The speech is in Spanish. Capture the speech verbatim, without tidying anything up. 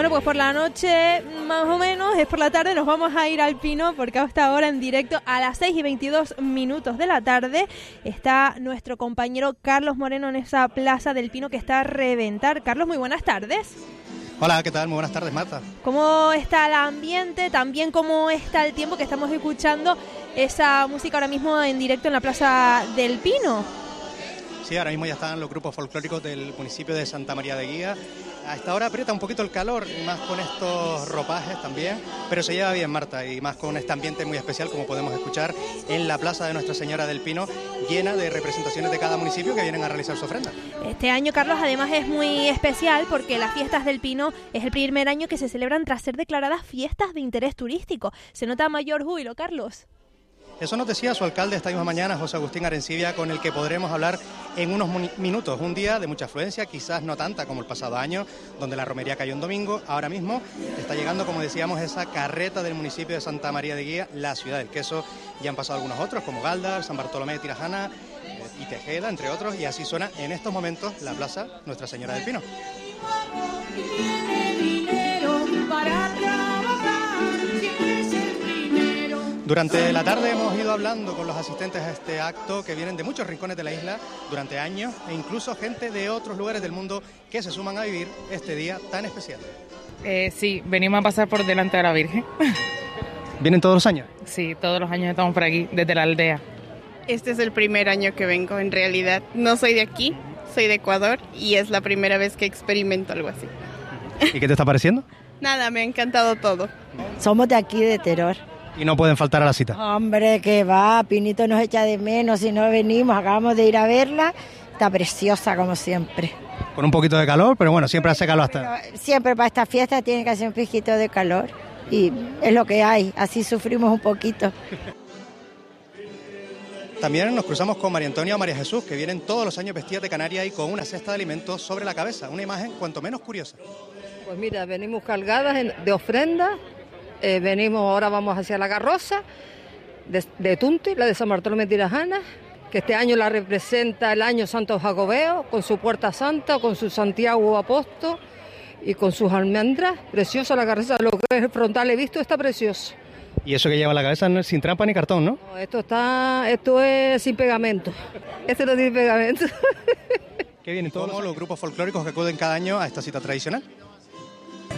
Bueno, pues por la noche, más o menos, es por la tarde, nos vamos a ir al Pino, porque hasta ahora en directo a las seis y veintidós minutos de la tarde está nuestro compañero Carlos Moreno en esa plaza del Pino que está a reventar. Carlos, muy buenas tardes. Hola, ¿qué tal? Muy buenas tardes, Marta. ¿Cómo está el ambiente? También cómo está el tiempo que estamos escuchando esa música ahora mismo en directo en la plaza del Pino. Sí, ahora mismo ya están los grupos folclóricos del municipio de Santa María de Guía. A esta hora aprieta un poquito el calor, más con estos ropajes también, pero se lleva bien, Marta, y más con este ambiente muy especial, como podemos escuchar en la plaza de Nuestra Señora del Pino, llena de representaciones de cada municipio que vienen a realizar su ofrenda. Este año, Carlos, además es muy especial porque las fiestas del Pino es el primer año que se celebran tras ser declaradas fiestas de interés turístico. ¿Se nota mayor júbilo, Carlos? Eso nos decía su alcalde esta misma mañana, José Agustín Arencibia, con el que podremos hablar en unos minutos. Un día de mucha afluencia, quizás no tanta como el pasado año, donde la romería cayó un domingo. Ahora mismo está llegando, como decíamos, esa carreta del municipio de Santa María de Guía, la ciudad del queso. Ya han pasado algunos otros, como Galdar, San Bartolomé de Tirajana y Tejeda, entre otros, y así suena en estos momentos la plaza Nuestra Señora del Pino. Durante la tarde hemos ido hablando con los asistentes a este acto que vienen de muchos rincones de la isla durante años e incluso gente de otros lugares del mundo que se suman a vivir este día tan especial. Eh, sí, venimos a pasar por delante de la Virgen. ¿Vienen todos los años? Sí, todos los años estamos por aquí, desde la aldea. Este es el primer año que vengo, en realidad. No soy de aquí, soy de Ecuador y es la primera vez que experimento algo así. ¿Y qué te está pareciendo? Nada, me ha encantado todo. Somos de aquí, de Teror. Y no pueden faltar a la cita. Hombre, que va, Pinito nos echa de menos si no venimos, acabamos de ir a verla, está preciosa como siempre. Con un poquito de calor, pero bueno, siempre hace calor hasta... Pero siempre para esta fiesta tiene que hacer un poquito de calor y es lo que hay, así sufrimos un poquito. También nos cruzamos con María Antonia o María Jesús, que vienen todos los años vestidas de canaria y con una cesta de alimentos sobre la cabeza, una imagen cuanto menos curiosa. Pues mira, venimos cargadas de ofrenda. Eh, venimos, ahora vamos hacia la carroza de, de Tunti, la de San Bartolomé de Tirajana, que este año la representa el año Santo Jacobeo, con su puerta santa, con su Santiago Apóstol y con sus almendras. Preciosa la carroza, lo que es el frontal he visto está precioso. Y eso que lleva la cabeza no es sin trampa ni cartón, ¿no? No, esto está, esto es sin pegamento, este no tiene pegamento. ¿Qué vienen todos los grupos folclóricos que acuden cada año a esta cita tradicional?